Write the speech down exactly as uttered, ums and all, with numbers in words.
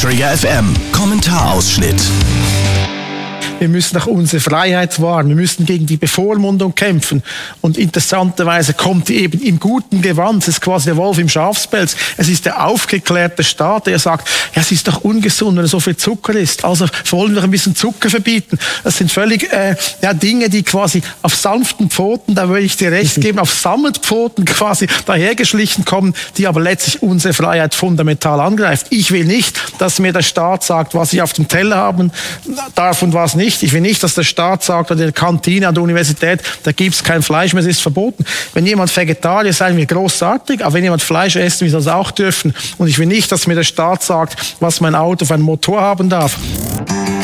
Trigger F M Kommentarausschnitt. Wir müssen auch unsere Freiheit wahren. Wir müssen gegen die Bevormundung kämpfen. Und interessanterweise kommt die eben im guten Gewand. Es ist quasi der Wolf im Schafspelz. Es ist der aufgeklärte Staat, der sagt, ja, es ist doch ungesund, wenn so viel Zucker ist. Also wollen wir doch ein bisschen Zucker verbieten. Das sind völlig äh, ja, Dinge, die quasi auf sanften Pfoten, da würde ich dir recht geben, auf Sammelpfoten quasi dahergeschlichen kommen, die aber letztlich unsere Freiheit fundamental angreift. Ich will nicht, dass mir der Staat sagt, was ich auf dem Teller haben darf und was nicht. Ich will nicht, dass der Staat sagt, an der Kantine, an der Universität, da gibt es kein Fleisch mehr, es ist verboten. Wenn jemand Vegetarier ist, sagen wir großartig, aber wenn jemand Fleisch isst, wir das auch dürfen. Und ich will nicht, dass mir der Staat sagt, was mein Auto für einen Motor haben darf.